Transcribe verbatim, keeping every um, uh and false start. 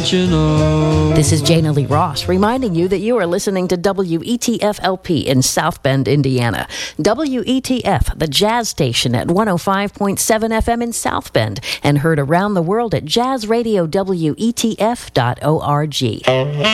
intentional. This is Jana Lee Ross reminding you that you are listening to W E T F L P in South Bend, Indiana. W E T F, the jazz station at one oh five point seven F M in South Bend, and heard around the world at jazz radio w e t f dot org.